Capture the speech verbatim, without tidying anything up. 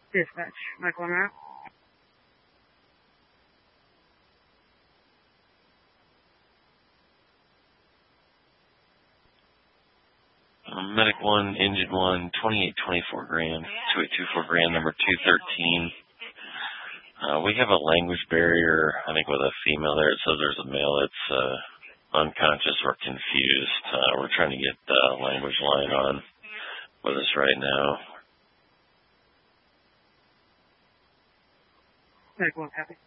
Dispatch, Michael on route. Um, Medic one, Engine one, twenty-eight twenty-four grand, two eight two four grand, number two thirteen. Uh, we have a language barrier, I think with a female there. It says there's a male that's uh, unconscious or confused. Uh, we're trying to get the language line on with us right now. Medic one, happy.